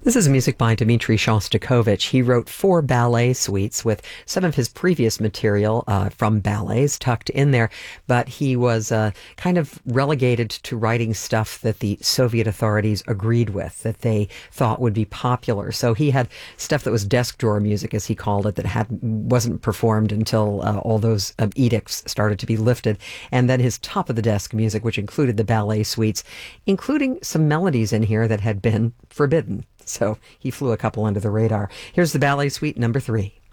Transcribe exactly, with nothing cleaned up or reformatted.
This is music by Dmitri Shostakovich. He wrote four ballet suites with some of his previous material uh, from ballets tucked in there, but he was uh, kind of relegated to writing stuff that the Soviet authorities agreed with, that they thought would be popular. So he had stuff that was desk drawer music, as he called it, that had wasn't performed until uh, all those uh, edicts started to be lifted. And then his top-of-the-desk music, which included the ballet suites, including some melodies in here that had been forbidden. So he flew a couple under the radar. Here's the ballet suite number three.